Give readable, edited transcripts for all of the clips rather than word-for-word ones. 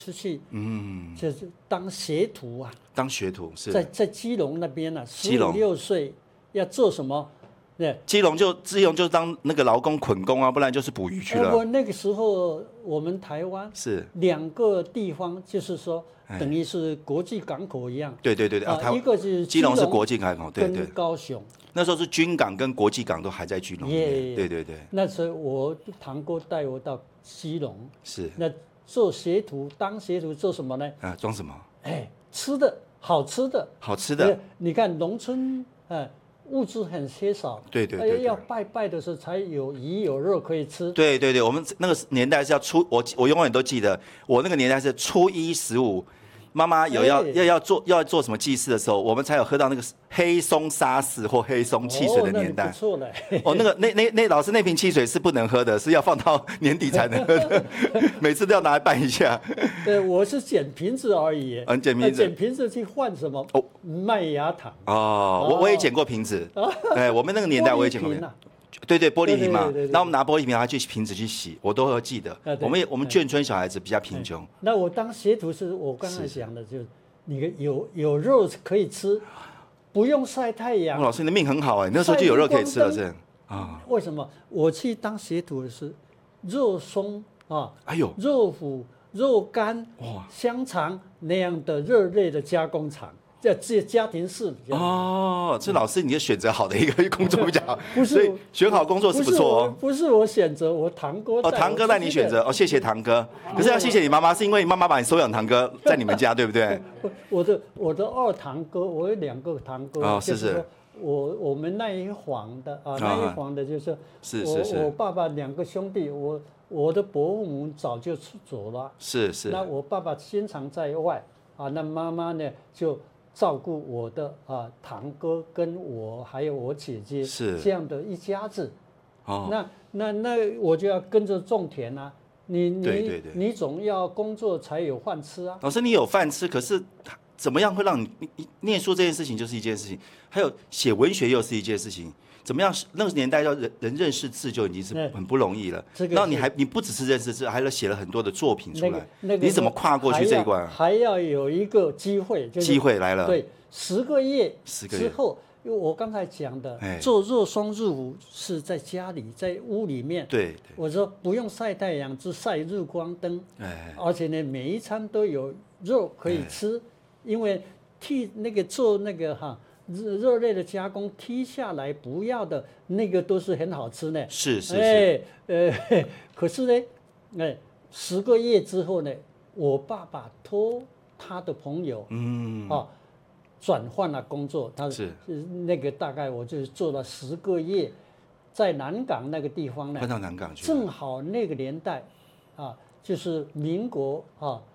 出去，就是当学徒啊。 当学徒是在基隆那边呢、啊，15、 基隆 16岁要做什么？对， 基隆就当那个劳工捆工啊，不然就是捕鱼去了。 那个时候我们台湾是 2个地方，就是说等于是国际港口一样。 对啊， 一个是基隆是国际港口，对， 跟高雄。 那时候是军港跟国际港都还在基隆里面，对。 那时候我堂哥带我到基隆， 是那做学徒，当学徒做什么呢？ 装什么？ 吃的，好吃的。你看农村，物质很缺少， 对， 要拜的时候才有鱼有肉可以吃。 对，我们那个年代是要我永远都记得，我那个年代是初一15，妈妈有要做什么祭祀的时候，我们才有喝到那个黑松沙士或黑松汽水的年代。 不错嘞。 那老师那瓶汽水是不能喝的，是要放到年底才能喝的，每次都要拿来拌一下。 对，我是捡瓶子而已。捡瓶子去换什么？麦芽糖。 我也捡过瓶子。我们那个年代我也捡过瓶子。对，玻璃瓶嘛，然后我们拿玻璃瓶，拿去瓶子去洗，我都会记得。我们眷村小孩子比较贫穷。 那我当学徒是我刚才讲的，就是你有肉可以吃，不用晒太阳。 老师你的命很好哎，那时候就有肉可以吃了，是啊。为什么？我去当学徒的是肉松啊，肉脯、肉干、香肠那样的肉类的加工厂。这家庭式比较这老师你就选择好的一个工作比较好， 不是，所以选好工作是不错哦。 不是我选择，我堂哥堂哥带你选择谢谢堂哥。可是要谢谢你妈妈，是因为妈妈把你收养堂哥在你们家，对不对？ 我的二堂哥，我有2个堂哥是。 我们那一房的那一房的就是我爸爸2个兄弟，我的伯父母早就出走了， 是。 那我爸爸经常在外那妈妈呢就照顾我的堂哥跟我还有我姐姐，是这样的一家子。那我就要跟着种田啊，你总要工作才有饭吃啊。 老师你有饭吃，可是怎么样会让你念书这件事情就是一件事情，还有写文学又是一件事情。怎么样？那个年代要人认识字就已经是很不容易了。然后你不只是认识字，还写了很多的作品出来。你怎么跨过去这一关？ 还要有一个机会， 机会来了。 对，10个月之后，因为我刚才讲的做肉松肉脯是在家里，在屋里面。 对。 我说不用晒太阳，只晒日光灯。而且呢，每一餐都有肉可以吃，因为做那个肉类的加工剔下来不要的那个都是很好吃呢。 是。 可是呢，10个月之后呢，我爸爸托他的朋友转换了工作，他是那个大概我就做了10个月，在南港那个地方呢， 搬到南港去， 正好那个年代就是民国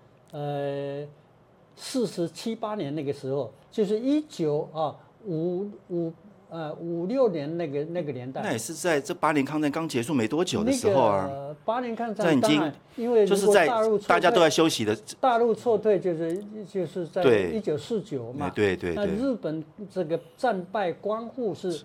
47、8年那个时候，就是1956年那个年代。 那也是在这8年抗战刚结束没多久的时候啊。 8年抗战当然，因为就是在大家都在休息的。 大陆撤退就是在1949嘛。 对。 那日本这个战败光复是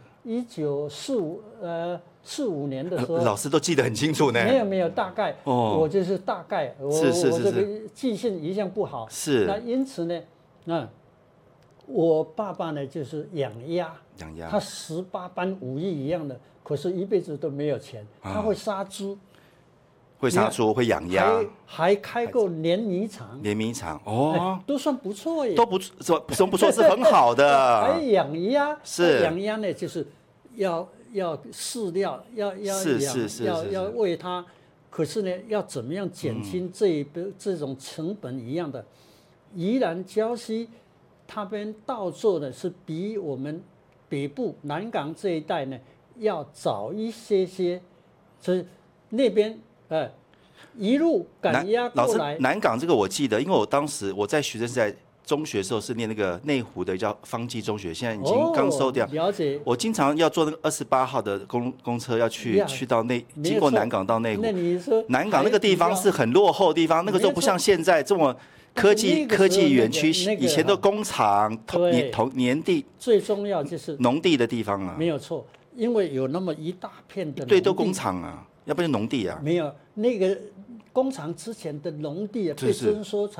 1945年的时候。 老师都记得很清楚呢。 没有大概，我就是大概，我这个记性一向不好。 是。 那因此呢，我爸爸呢就是养鸭，他18般武艺一样的，可是一辈子都没有钱。他会杀猪， 会养鸭， 还开过碾米厂。 都算不错耶。 都不错，是很好的。 还养鸭， 是养鸭呢，就是要饲料，要喂它。可是呢，要怎么样减轻这种成本一样的？宜兰礁溪他们稻作呢是比我们北部南港这一带呢要早一些，所以那边一路赶鸭过来。 老师，南港这个我记得，因为我当时我在学生时代中学的时候是念那个内湖的叫方济中学，现在已经刚收掉。 了解。 我经常要坐那个28号的公车要去到经过南港到内湖。 那你说南港那个地方是很落后的地方，那个时候不像现在这么科技园区，以前的工厂、年地， 最重要就是农地的地方啊。 没有错，因为有那么一大片的农地， 对，都工厂啊，要不然农地啊。 没有那个工厂之前的农地被征收。